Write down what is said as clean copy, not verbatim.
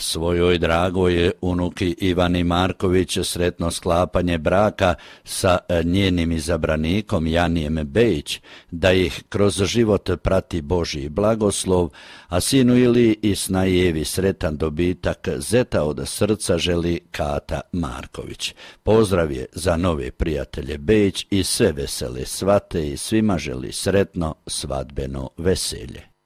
svojoj dragoj unuki Ivani Marković sretno sklapanje braka sa njenim izabranikom Janijem Bejić, da ih kroz život prati Božji blagoslov, a sinu Ili i snajevi sretan dobitak zeta od srca želi Kata Marković. Pozdrav je za nove prijatelje Bejić i sve vesele svate i svima želi sretno svadbeno veselje.